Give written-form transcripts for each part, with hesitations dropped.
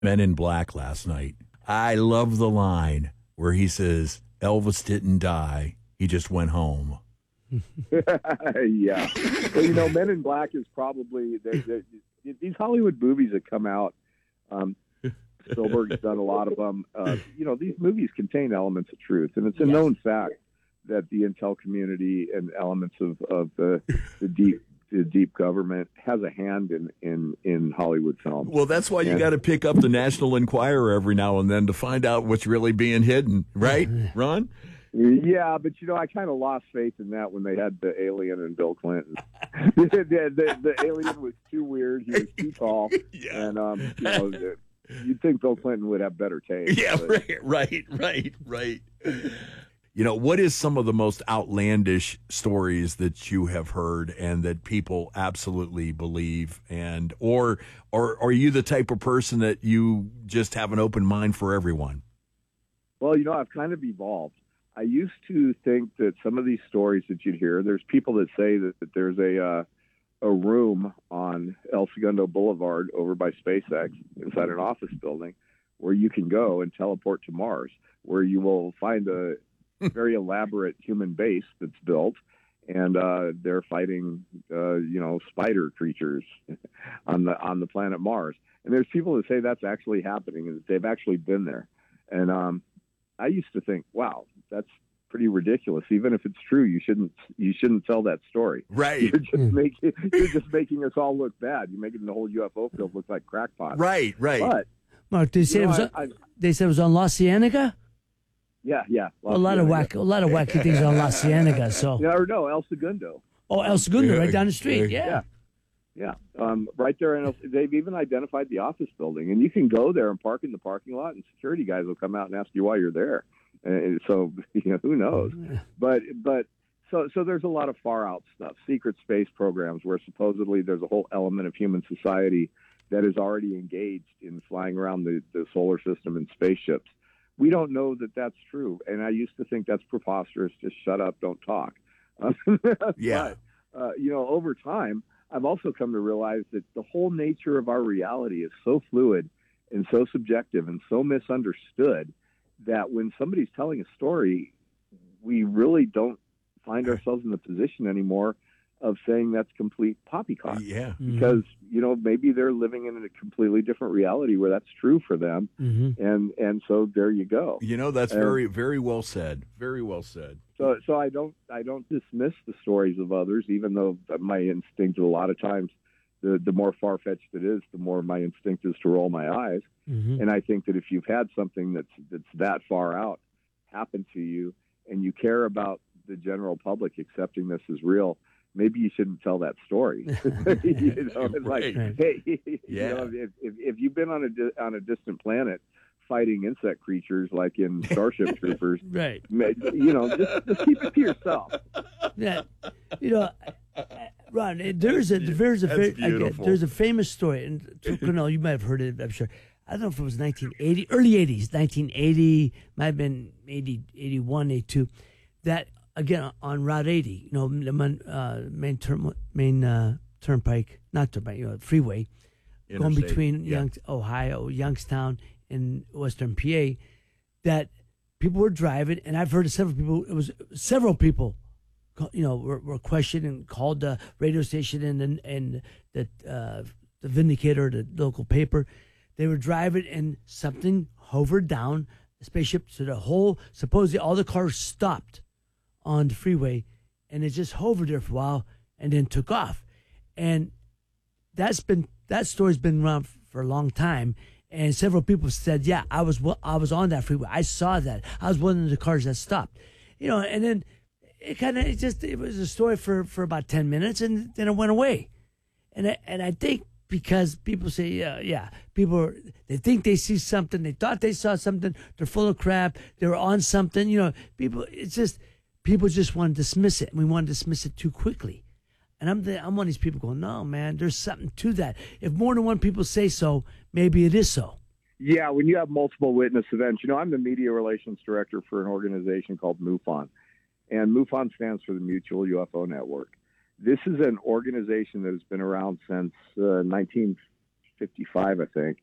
Men in Black last night. I love the line where he says, Elvis didn't die. He just went home. Yeah. Well, Men in Black is probably these Hollywood movies that come out. Spielberg's done a lot of them. These movies contain elements of truth, and it's a known fact that the intel community and elements of the deep government has a hand in Hollywood film. Well, that's why you got to pick up the National Enquirer every now and then to find out what's really being hidden, right, Ron? Yeah, but I kind of lost faith in that when they had the alien and Bill Clinton. the alien was too weird. He was too tall, and you'd think Bill Clinton would have better taste. Yeah, but... right. What is some of the most outlandish stories that you have heard and that people absolutely believe? Or are you the type of person that you just have an open mind for everyone? Well, I've kind of evolved. I used to think that some of these stories that you'd hear, there's people that say that there's a room on El Segundo Boulevard over by SpaceX inside an office building where you can go and teleport to Mars, where you will find a very elaborate human base that's built, and they're fighting, spider creatures on the planet Mars. And there's people that say that's actually happening and that they've actually been there. And I used to think, wow, that's pretty ridiculous. Even if it's true, you shouldn't tell that story. Right. You're just making us all look bad. You're making the whole UFO field look like crackpot. Right. But Mark, they said it was on La Cienega. Yeah. A lot of wacky things on La Cienega. So no, El Segundo. Oh, El Segundo, right down the street. Yeah. Right there, and they've even identified the office building, and you can go there and park in the parking lot, and security guys will come out and ask you why you're there. And so who knows? But so there's a lot of far out stuff, secret space programs where supposedly there's a whole element of human society that is already engaged in flying around the solar system in spaceships. We don't know that that's true, and I used to think that's preposterous. Just shut up, don't talk. Yeah. But, over time, I've also come to realize that the whole nature of our reality is so fluid and so subjective and so misunderstood that when somebody's telling a story, we really don't find ourselves in the position anymore of saying that's complete poppycock. Yeah. Because, maybe they're living in a completely different reality where that's true for them. Mm-hmm. And so there you go. That's very, very well said. Very well said. So I don't dismiss the stories of others, even though my instinct a lot of times, the more far-fetched it is, the more my instinct is to roll my eyes. Mm-hmm. And I think that if you've had something that's that far out happen to you and you care about the general public accepting this as real, maybe you shouldn't tell that story. It's like, hey, if you've been on a distant planet fighting insect creatures like in Starship Troopers, right? Just keep it to yourself. Yeah, Ron, there's a famous story, and you might have heard it. I'm sure. I don't know if it was 1980, early 80s, 1980, might have been 80, 81, 82. That again on Route 80, the main turnpike, not turnpike, freeway, Interstate, going between Ohio, Youngstown, and Western PA, that people were driving, and I've heard of several people, were questioned and called the radio station and the Vindicator, the local paper. They were driving, and something hovered down the spaceship, so supposedly all the cars stopped on the freeway, and it just hovered there for a while and then took off. And that story's been around for a long time. And several people said, "Yeah, I was on that freeway. I saw that. I was one of the cars that stopped." And then it was a story for about 10 minutes, and then it went away. And I think because people say, they think they see something, they thought they saw something, they're full of crap, they were on something. People just want to dismiss it, and we want to dismiss it too quickly. And I'm one of these people going, no, man, there's something to that. If more than one people say so, maybe it is so. Yeah, when you have multiple witness events, I'm the media relations director for an organization called MUFON. And MUFON stands for the Mutual UFO Network. This is an organization that has been around since 1955, I think.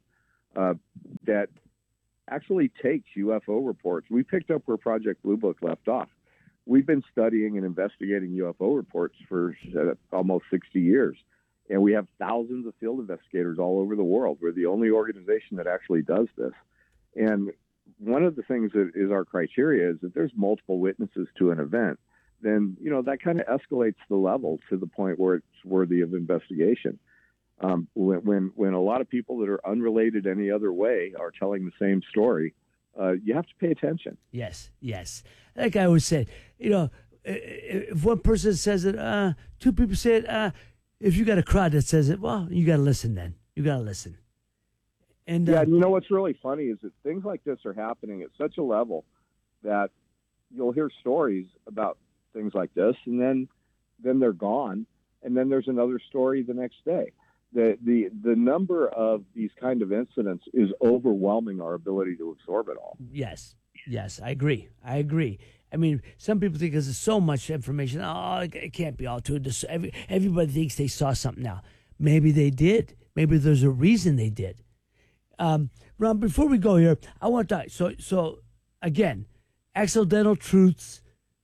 that actually takes UFO reports. We picked up where Project Blue Book left off. We've been studying and investigating UFO reports for almost 60 years. And we have thousands of field investigators all over the world. We're the only organization that actually does this. And one of the things that is our criteria is that there's multiple witnesses to an event, then, that kind of escalates the level to the point where it's worthy of investigation. When a lot of people that are unrelated any other way are telling the same story, you have to pay attention. Yes. Like I always said, if one person says it, two people say it, if you got a crowd that says it, well, you got to listen then. You got to listen. And what's really funny is that things like this are happening at such a level that you'll hear stories about things like this, and then they're gone, and then there's another story the next day. The number of these kind of incidents is overwhelming our ability to absorb it all. Yes, I agree. I mean, some people think there's so much information. Oh, it can't be all to this. Everybody thinks they saw something now. Maybe they did. Maybe there's a reason they did. Ron, before we go here, I want to talk. So again, Accidental Truths,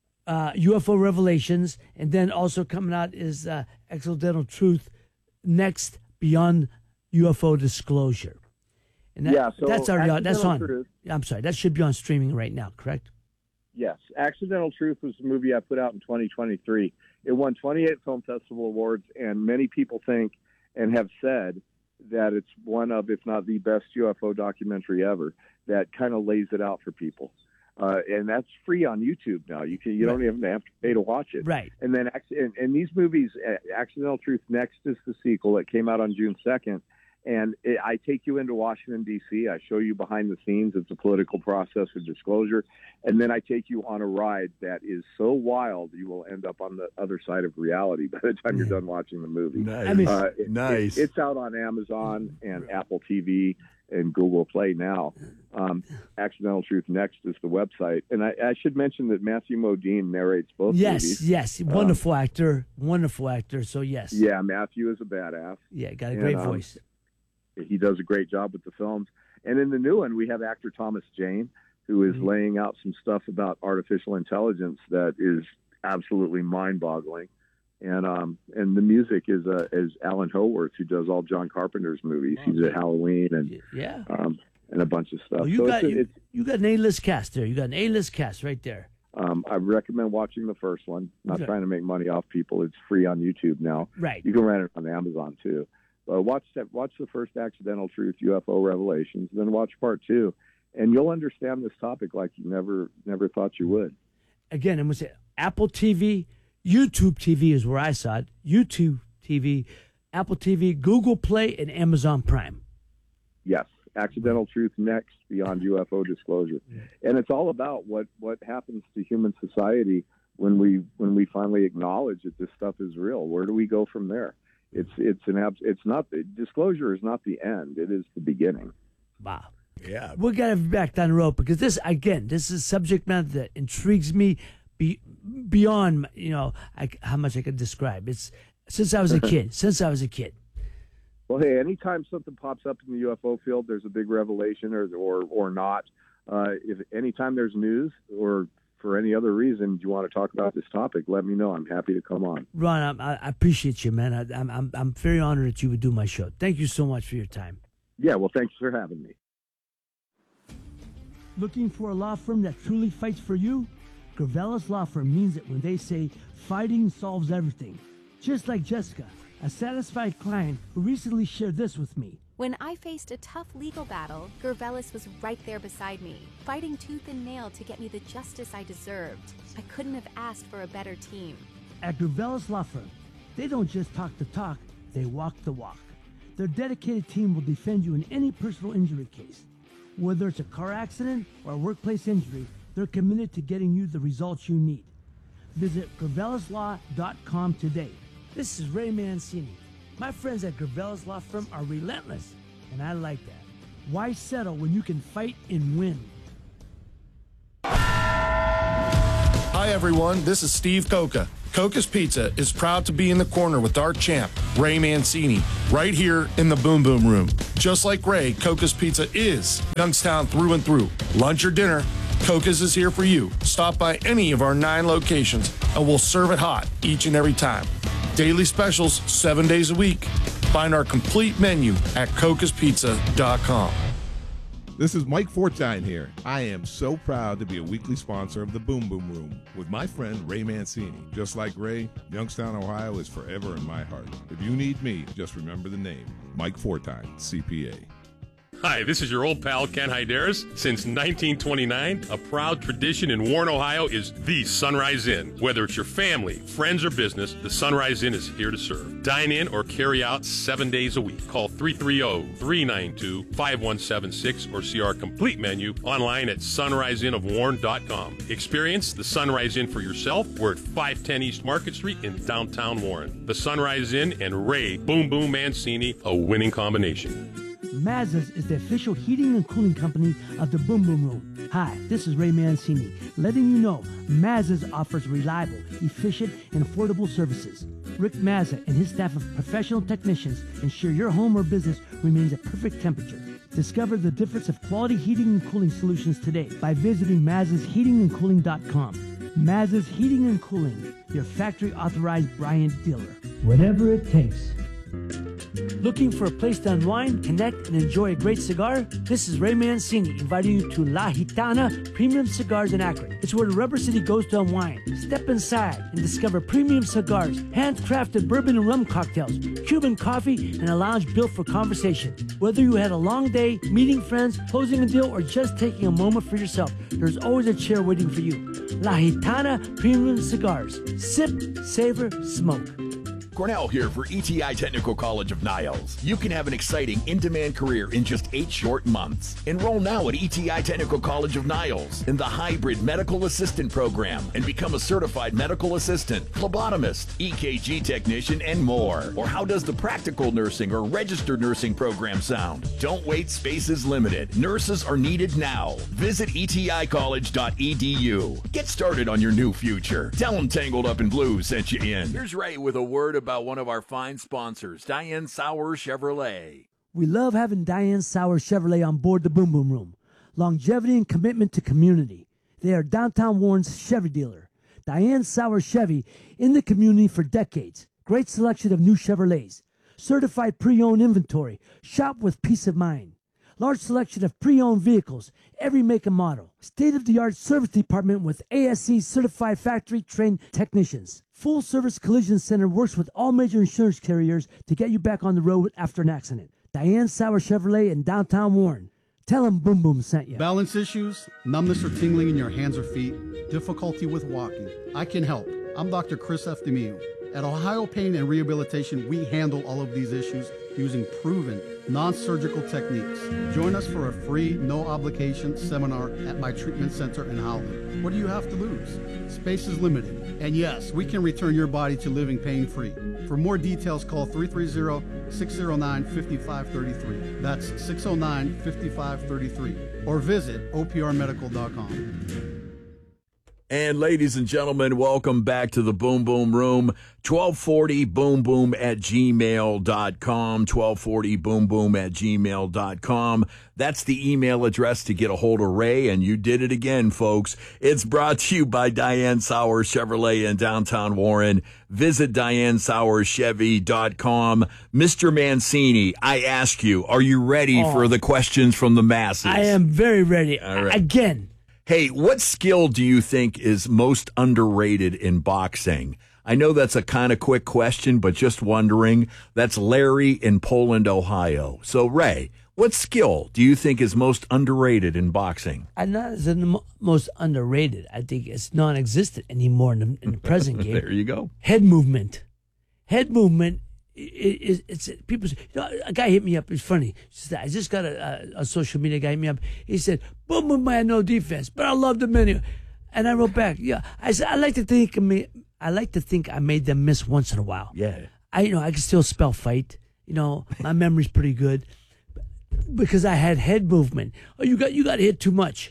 UFO Revelations, and then also coming out is Accidental Truth Next Beyond UFO Disclosure. And that's already on. That's on. Truth. I'm sorry, that should be on streaming right now, correct? Yes. Accidental Truth was the movie I put out in 2023. It won 28 Film Festival Awards, and many people think and have said that it's one of, if not the best UFO documentary ever, that kind of lays it out for people. And that's free on YouTube now. You don't even have to pay to watch it. Right. And then, and these movies, Accidental Truth Next is the sequel. It came out on June 2nd. And I take you into Washington, D.C. I show you behind the scenes. It's a political process of disclosure. And then I take you on a ride that is so wild, you will end up on the other side of reality by the time you're done watching the movie. Nice. Nice. It's out on Amazon and Apple TV and Google Play now. Accidental Truth Next is the website. And I should mention that Matthew Modine narrates both movies. Yes. Wonderful actor. So, yes. Yeah, Matthew is a badass. Yeah, got a great voice. He does a great job with the films. And in the new one, we have actor Thomas Jane, who is laying out some stuff about artificial intelligence that is absolutely mind-boggling. And the music is Alan Howarth, who does all John Carpenter's movies. He's at Halloween and a bunch of stuff. Well, you got an A-list cast there. You got an A-list cast right there. I recommend watching the first one. Not trying to make money off people. It's free on YouTube now. Right. You can rent it on Amazon too. Watch the first Accidental Truth, UFO Revelations, then watch part 2, and you'll understand this topic like you never thought you would. Again, I'm going to say Apple TV, YouTube TV is where I saw it. YouTube TV, Apple TV, Google Play, and Amazon Prime. Yes, Accidental Truth Next Beyond UFO Disclosure, and it's all about what happens to human society when we finally acknowledge that this stuff is real. Where do we go from there? Disclosure is not the end. It is the beginning. Wow. Yeah. We got to be back down the road because this is subject matter that intrigues me beyond, how much I could describe. It's since I was a kid. Well, hey, anytime something pops up in the UFO field, there's a big revelation or not. If anytime there's news or for any other reason you want to talk about this topic, let me know. I'm happy to come on. Ron, I appreciate you, man. I'm very honored that you would do my show. Thank you so much for your time. Yeah, well, thanks for having me. Looking for a law firm that truly fights for you? Gravelis Law Firm means it when they say fighting solves everything. Just like Jessica, a satisfied client who recently shared this with me. When I faced a tough legal battle, Gravelis was right there beside me, fighting tooth and nail to get me the justice I deserved. I couldn't have asked for a better team. At Gravelis Law Firm, they don't just talk the talk, they walk the walk. Their dedicated team will defend you in any personal injury case. Whether it's a car accident or a workplace injury, they're committed to getting you the results you need. Visit GravelisLaw.com today. This is Ray Mancini. My friends at Gravelis Law Firm are relentless, and I like that. Why settle when you can fight and win? Hi, everyone. This is Steve Coca. Coca's Pizza is proud to be in the corner with our champ, Ray Mancini, right here in the Boom Boom Room. Just like Ray, Coca's Pizza is Youngstown through and through. Lunch or dinner, Coca's is here for you. Stop by any of our 9 locations and we'll serve it hot each and every time. Daily specials 7 days a week. Find our complete menu at cocaspizza.com. This is Mike Fortine here. I am so proud to be a weekly sponsor of the Boom Boom Room with my friend Ray Mancini. Just like Ray, Youngstown, Ohio is forever in my heart. If you need me, just remember the name, Mike Fortine, CPA. Hi, this is your old pal, Ken Hyderis. Since 1929, a proud tradition in Warren, Ohio is the Sunrise Inn. Whether it's your family, friends, or business, the Sunrise Inn is here to serve. Dine in or carry out 7 days a week. Call 330-392-5176 or see our complete menu online at sunriseinnofwarren.com. Experience the Sunrise Inn for yourself. We're at 510 East Market Street in downtown Warren. The Sunrise Inn and Ray Boom Boom Mancini, a winning combination. Mazda's is the official heating and cooling company of the Boom Boom Room. Hi, this is Ray Mancini, letting you know Mazda's offers reliable, efficient, and affordable services. Rick Mazda and his staff of professional technicians ensure your home or business remains at perfect temperature. Discover the difference of quality heating and cooling solutions today by visiting Mazda'sHeatingandCooling.com. Mazda's Heating and Cooling, your factory authorized Bryant dealer. Whatever it takes. Looking for a place to unwind, connect, and enjoy a great cigar? This is Ray Mancini inviting you to La Gitana Premium Cigars in Akron. It's where the Rubber City goes to unwind. Step inside and discover premium cigars, handcrafted bourbon and rum cocktails, Cuban coffee, and a lounge built for conversation. Whether you had a long day, meeting friends, closing a deal, or just taking a moment for yourself, there's always a chair waiting for you. La Gitana Premium Cigars. Sip, savor, smoke. Cornell here for ETI Technical College of Niles. You can have an exciting, in-demand career in just 8 short months. Enroll now at ETI Technical College of Niles in the hybrid medical assistant program and become a certified medical assistant, phlebotomist, EKG technician, and more. Or how does the practical nursing or registered nursing program sound? Don't wait, space is limited. Nurses are needed now. Visit eticollege.edu. Get started on your new future. Tell them Tangled Up in Blue sent you in. Here's Ray with a word about one of our fine sponsors, Diane Sauer Chevrolet. We love having Diane Sauer Chevrolet on board the Boom Boom Room. Longevity and commitment to community. They are downtown Warren's Chevy dealer. Diane Sauer Chevy in the community for decades. Great selection of new Chevrolets. Certified pre-owned inventory. Shop with peace of mind. Large selection of pre-owned vehicles, every make and model. State-of-the-art service department with ASC certified factory-trained technicians. Full-service collision center works with all major insurance carriers to get you back on the road after an accident. Diane Sauer Chevrolet in downtown Warren. Tell them Boom Boom sent you. Balance issues, numbness or tingling in your hands or feet, difficulty with walking. I can help. I'm Dr. Chris F. DeMille. At Ohio Pain and Rehabilitation, we handle all of these issues using proven, non-surgical techniques. Join us for a free, no-obligation seminar at my treatment center in Howland. What do you have to lose? Space is limited. And yes, we can return your body to living pain-free. For more details, call 330-609-5533. That's 609-5533. Or visit oprmedical.com. And ladies and gentlemen, welcome back to the Boom Boom Room. 1240boomboom@gmail.com. 1240boomboom@gmail.com. That's the email address to get a hold of Ray, and you did it again, folks. It's brought to you by Diane Sauer Chevrolet in downtown Warren. Visit DianeSauerChevy.com. Mr. Mancini, I ask you, are you ready for the questions from the masses? I am very ready. All right. Again. Hey, what skill do you think is most underrated in boxing? I know that's a kind of quick question, but just wondering. That's Larry in Poland, Ohio. So, Ray, what skill do you think is most underrated in boxing? Not as the most underrated. I think it's non-existent anymore in the present game. There you go. Head movement. Head movement. It's people. A guy hit me up. It's funny. He said, I just got a social media guy hit me up. He said, "Boom Boom had no defense, but I love the menu." And I wrote back, "Yeah." I said, I like to think I made them miss once in a while. Yeah. I can still spell fight. My memory's pretty good because I had head movement. Oh, you got hit too much. You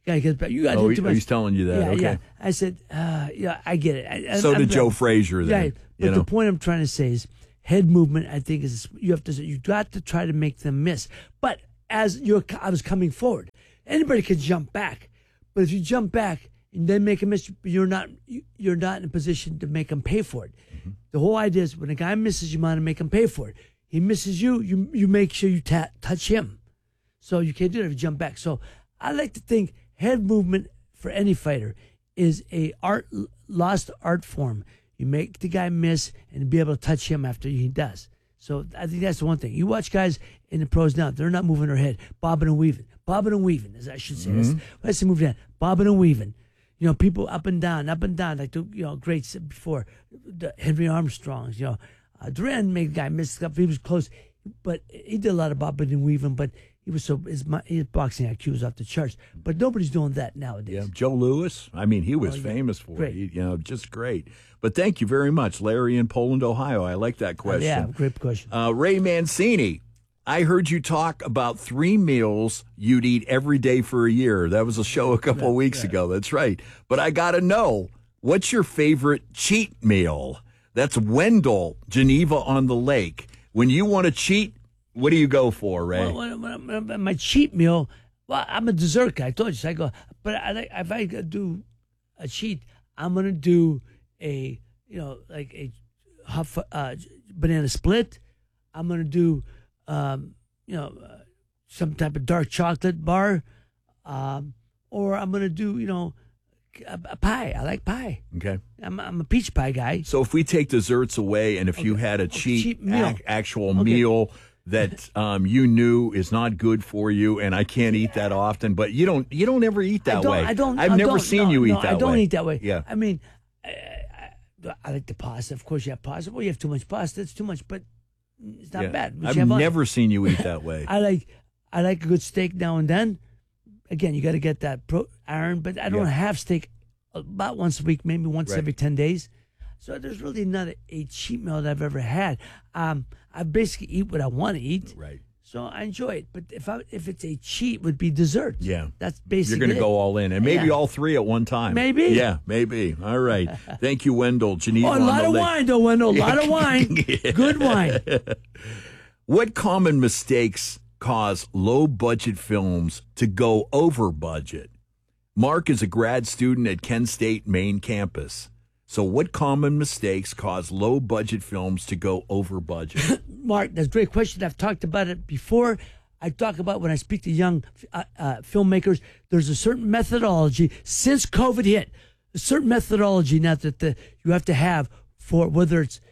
Guy gets back. You got to do too much. He's telling you that. Yeah, okay. yeah. I said, yeah, I get it. So did Joe Frazier then. Right. But the point I'm trying to say is head movement, I think, is you got to try to make them miss. But as I was coming forward, anybody could jump back. But if you jump back and then make a miss, you're not in a position to make them pay for it. Mm-hmm. The whole idea is when a guy misses, you want to make him pay for it. He misses you make sure you touch him. So you can't do it if you jump back. So I like to think head movement for any fighter is a lost art form. You make the guy miss and be able to touch him after he does. So I think that's the one thing. You watch guys in the pros now, they're not moving their head, bobbing and weaving, as I should say. Mm-hmm. Let's move down, bobbing and weaving. People up and down, like the greats before, the Henry Armstrongs. Duran made the guy miss up. He was close, but he did a lot of bobbing and weaving. But he was his boxing IQ was off the charts. But nobody's doing that nowadays. Yeah, Joe Louis. I mean, he was famous for it. Just great. But thank you very much, Larry in Poland, Ohio. I like that question. Yeah, great question. Ray Mancini, I heard you talk about 3 meals you'd eat every day for a year. That was a show a couple of weeks ago. That's right. But I got to know, what's your favorite cheat meal? That's Wendell, Geneva on the Lake. When you want to cheat, what do you go for, Ray? Well, my cheat meal, well, I'm a dessert guy. I told you. So I go, but if I do a cheat, I'm going to do a banana split. I'm going to do, some type of dark chocolate bar. Or I'm going to do, a pie. I like pie. Okay. I'm a peach pie guy. So if we take desserts away and if you had a cheat meal. actual meal that you knew is not good for you, and I can't eat that often, but you don't ever eat that way. I've never seen you eat that way. I don't eat that way. Yeah. I mean, I like the pasta. Of course, you have pasta. Well, you have too much pasta. It's too much, but it's not bad. I've never seen you eat that way. I like a good steak now and then. Again, you got to get that iron, but I don't have steak about once a week, maybe once every 10 days. So there's really not a cheat meal that I've ever had. I basically eat what I want to eat. Right. So I enjoy it. But if it's a cheat, would be dessert. Yeah. That's basically You're going to go all in. And maybe all 3 at one time. Maybe. Yeah, maybe. All right. Thank you, Wendell. Geneva a lot of wine, though, Wendell. A lot of wine. Good wine. What common mistakes cause low-budget films to go over budget? Mark is a grad student at Kent State main campus. So what common mistakes cause low-budget films to go over budget? Mark, that's a great question. I've talked about it before. I talk about when I speak to young filmmakers, there's a certain methodology since COVID hit, a certain methodology now that you have to have for whether it's,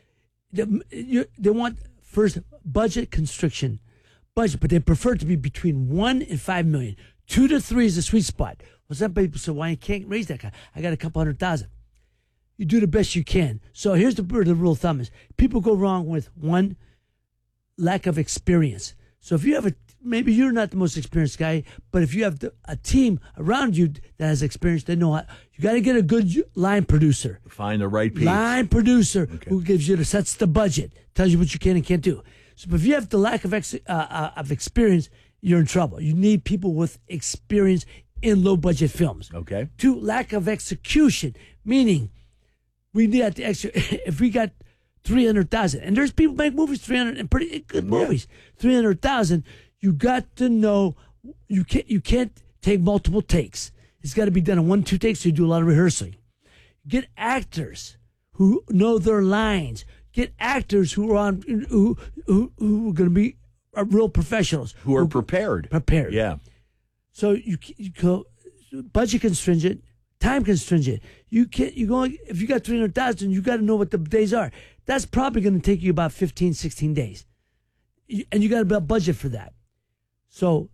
they want first budget constriction, but they prefer it to be between 1 and 5 million. 2 to 3 is the sweet spot. Well, some people say, why you can't raise that guy? I got a couple $100,000. You do the best you can. So here's the rule of thumb is people go wrong with one, lack of experience. So if you have maybe you're not the most experienced guy, but if you have a team around you that has experience, they know how. You got to get a good line producer. Find the right piece. Line producer who sets the budget, tells you what you can and can't do. So if you have the lack of experience, you're in trouble. You need people with experience in low budget films. Okay. 2, lack of execution, meaning we need the extra. If we got 300,000, and there's people make movies 300 and pretty good movies, 300,000. You got to know you can't take multiple takes. It's got to be done in 1-2 takes. So you do a lot of rehearsing. Get actors who know their lines. Get actors who are who are going to be real professionals who are prepared. Prepared. Yeah. So you go budget constringent, time constringent. If you got 300,000, you got to know what the days are. That's probably going to take you about 15, 16 days, and you got to budget for that. So,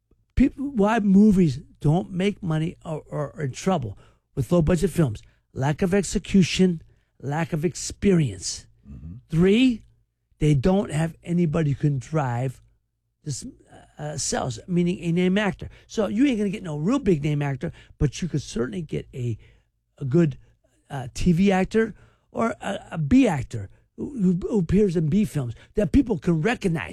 why movies don't make money or are in trouble with low budget films? Lack of execution, lack of experience. 3, they don't have anybody who can drive this sales, meaning a name actor. So you ain't gonna get no real big name actor, but you could certainly get a good TV actor or a B actor who appears in B films that people can recognize.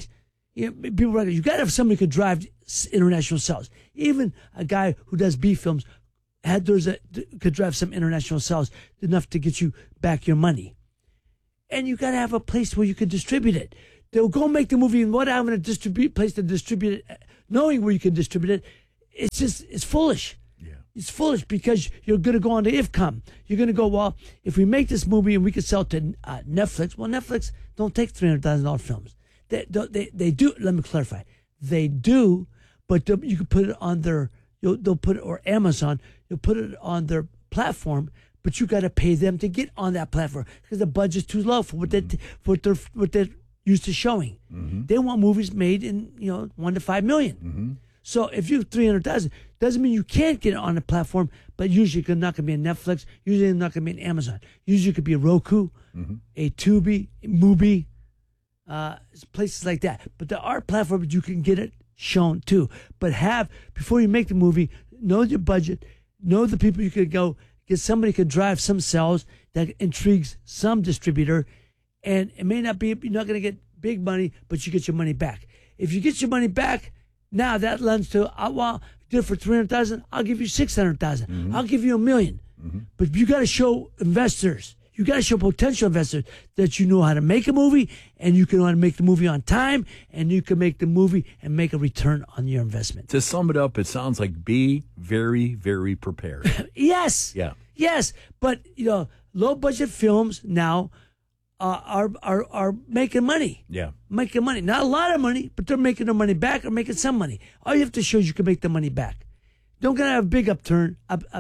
People recognize you got to have somebody who could drive international sales. Even a guy who does B films could drive some international sales enough to get you back your money. And you got to have a place where you can distribute it. They'll go make the movie and without having a place to distribute it, knowing where you can distribute it, it's foolish. Yeah. It's foolish because you're going to go on to IFCOM. You're going to go, well, if we make this movie and we can sell it to Netflix, well, Netflix don't take $300,000 films. They do. Let me clarify. They do, but you can put it on they'll put it, or Amazon, you'll put it on their platform, but you got to pay them to get on that platform because the budget's too low for what they're used to showing. Mm-hmm. They want movies made in $1 to $5 million. Mm-hmm. So if you have 300,000, doesn't mean you can't get it on the platform, but usually it's not going to be on Netflix. Usually it's not going to be on Amazon. Usually it could be a Roku, a Tubi, Mubi, places like that. But there are platforms you can get it shown too. But before you make the movie, know your budget, know the people you could go get. Somebody could drive some sales that intrigues some distributor, and it may not be, you're not going to get big money, but you get your money back. If you get your money back, now that lends to, well, do it for $300,000, I'll give you $600,000. I'll give you $1 million. But you got to show investors, you got to show potential investors that you know how to make a movie, and you can know how to make the movie on time, and you can make the movie and make a return on your investment. To sum it up, it sounds like be very, very prepared. Yes. Yeah. Yes. But, low budget films now are making money. Yeah. Making money. Not a lot of money, but they're making their money back or making some money. All you have to show is you can make the money back. Don't gonna have a big uptick,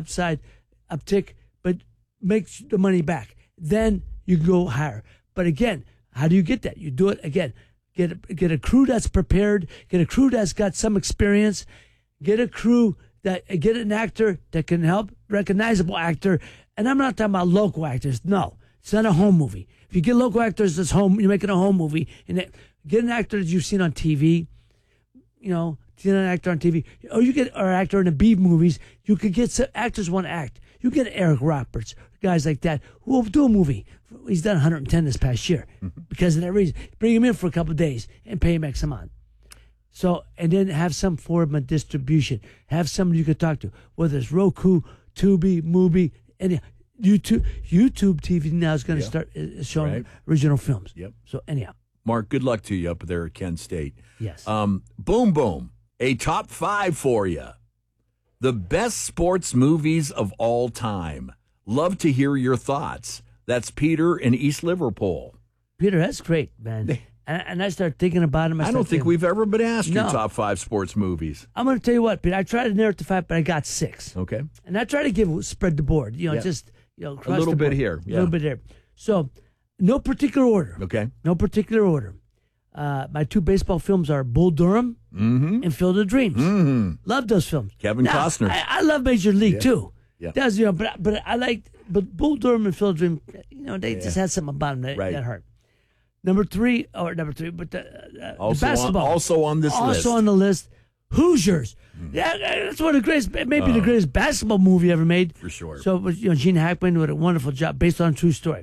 but make the money back. Then you go higher. But again, how do you get that? You do it again. Get a crew that's prepared. Get a crew that's got some experience. Get an actor that can help, recognizable actor. And I'm not talking about local actors. No, it's not a home movie. If you get local actors that's home, you're making a home movie. And get an actor that you've seen on TV. Seen an actor on TV. Or you get an actor in the B movies. You could get some actors want to act. You get Eric Roberts, guys like that, who will do a movie. He's done 110 this past year because of that reason. Bring him in for a couple of days and pay him X amount. So, and then have some form of distribution. Have somebody you could talk to, whether it's Roku, Tubi, Mubi, any YouTube TV now is going to start showing original films. Yep. So anyhow, Mark, good luck to you up there at Kent State. Yes. Boom Boom, a top 5 for you. The best sports movies of all time. Love to hear your thoughts. That's Peter in East Liverpool. Peter, that's great, man. And I started thinking about him. I don't think we've ever been asked your top 5 sports movies. I'm going to tell you what, Peter. I tried to narrow it to 5, but I got 6. Okay. And I try to spread the board. Just across a little the board. bit here. A little bit there. So, no particular order. Okay. No particular order. My 2 baseball films are Bull Durham and Field of Dreams. Love those films. Kevin Costner. I love Major League too. Yeah. That's but Bull Durham and Field of Dreams, they just had something about them that hurt. Number three, but the basketball also on this list. Also on the list, Hoosiers. Yeah, that's one of the greatest, maybe the greatest basketball movie ever made. For sure. So it was, Gene Hackman did a wonderful job based on a true story.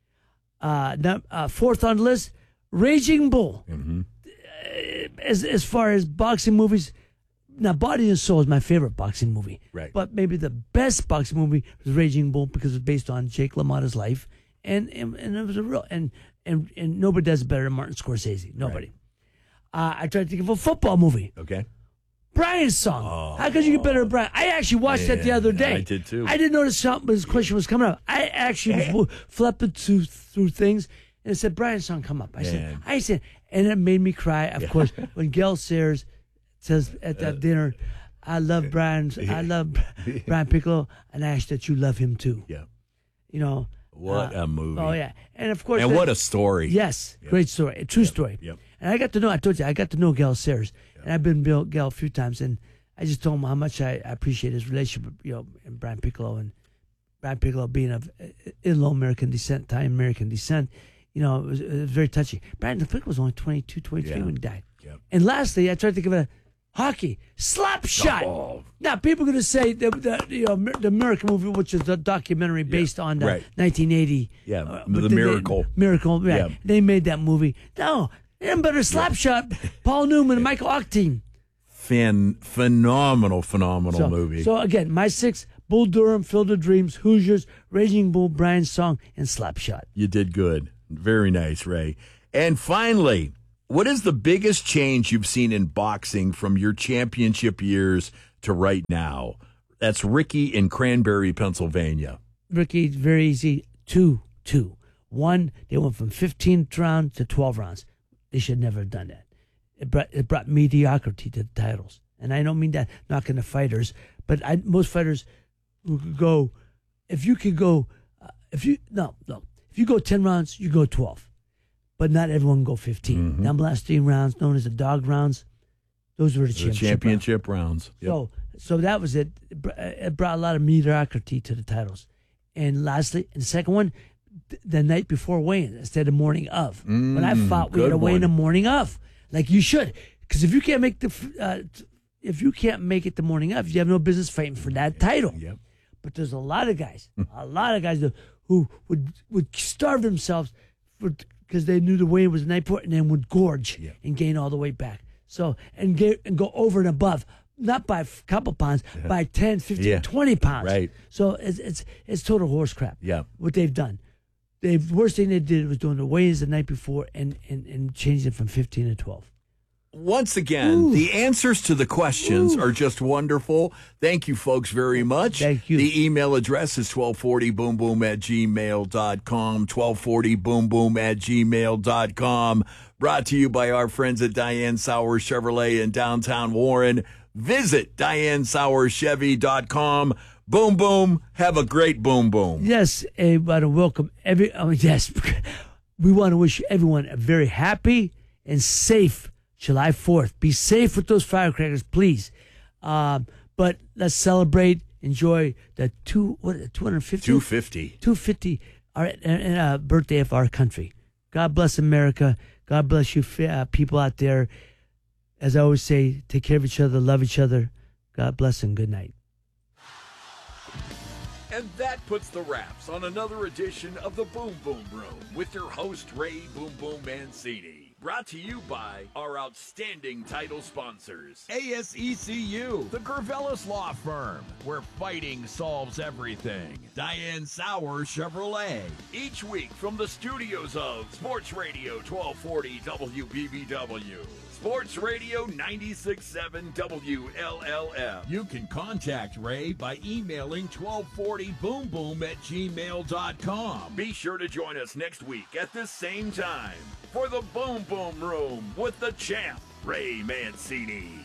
4th on the list, Raging Bull. As far as boxing movies, now Body and Soul is my favorite boxing movie. Right. But maybe the best boxing movie was Raging Bull because it was based on Jake LaMotta's life, and it was a real and nobody does it better than Martin Scorsese. Nobody. Right. I tried to think of a football movie. Okay. Brian's Song. How could you get better than Brian? I actually watched that the other day. I did too. I didn't notice something, but this question was coming up. I actually was flipping through things, and it said Brian's Song come up. I said, and it made me cry, of course, when Gail Sayers says at that dinner, I love Brian Piccolo, and I ask that you love him too. Yeah. What a movie. Oh, yeah. And of course. And what a story. Yes. Yep. Great story. A true story. Yep. And I told you, I got to know Gail Sayers. And I've been with Gail a few times, and I just told him how much I appreciate his relationship, and Brian Piccolo, and Brian Piccolo being of Italo-American descent, Italian-American descent. It was very touchy. Brian Piccolo was only 22, 23 when he died. Yep. And lastly, I tried to think of a hockey slap shot. Oh. Now, people are going to say the American movie, which is a documentary based on the 1980. Yeah, the Miracle. Miracle, right. Yeah. They made that movie. No, Even better, Slapshot, Paul Newman and Michael Octane. Phenomenal movie. So again, my 6, Bull Durham, Field of Dreams, Hoosiers, Raging Bull, Brian's Song, and Slapshot. You did good. Very nice, Ray. And finally, what is the biggest change you've seen in boxing from your championship years to right now? That's Ricky in Cranberry, Pennsylvania. Ricky, very easy. 2-2. 1, they went from 15 rounds to 12 rounds. They should never have done that. It brought mediocrity to the titles. And I don't mean that knocking the fighters, but most fighters who could go, if you go 10 rounds, you go 12. But not everyone go 15. Mm-hmm. Them last 3 rounds, known as the dog rounds, those were the championship rounds. Yep. So that was it. It brought a lot of mediocrity to the titles. And lastly, and the second one, the night before weigh-in instead of morning of. When I fought, we had to weigh in the morning of, like you should, because if you can't make it the morning of, you have no business fighting for that title. Yep. But there's a lot of guys who would starve themselves because they knew the weigh-in was the night before, and then would gorge and gain all the weight back. So and go over and above. Not by a couple pounds, by 10, 15, 20 pounds. Right. So it's total horse crap. Yeah. What they've done. The worst thing they did was doing the weigh-ins the night before and changing it from 15 to 12. Once again, the answers to the questions are just wonderful. Thank you, folks, very much. Thank you. The email address is 1240boomboom@gmail.com, 1240boomboom@gmail.com. Brought to you by our friends at Diane Sauer Chevrolet in downtown Warren. Visit DianeSauerChevy.com. Boom, boom. Have a great boom, boom. Yes, I want to welcome yes, we want to wish everyone a very happy and safe July 4th. Be safe with those firecrackers, please. But let's celebrate, enjoy the 250 birthday of our country. God bless America. God bless you people out there. As I always say, take care of each other, love each other. God bless and good night. And that puts the wraps on another edition of the Boom Boom Room with your host, Ray Boom Boom Mancini. Brought to you by our outstanding title sponsors, ASECU, the Gervelis Law Firm, where fighting solves everything, Diane Sauer Chevrolet. Each week from the studios of Sports Radio 1240 WBBW. Sports Radio 96.7 WLLF. You can contact Ray by emailing 1240boomboom@gmail.com. Be sure to join us next week at this same time for the Boom Boom Room with the champ, Ray Mancini.